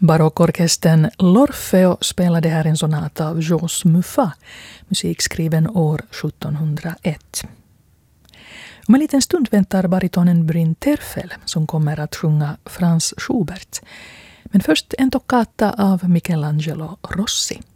Barockorkestern L'Orfeo spelade här en sonata av Jos Muffat, musikskriven år 1701. Om en liten stund väntar baritonen Bryn Terfel som kommer att sjunga Franz Schubert. Men först en toccata av Michelangelo Rossi.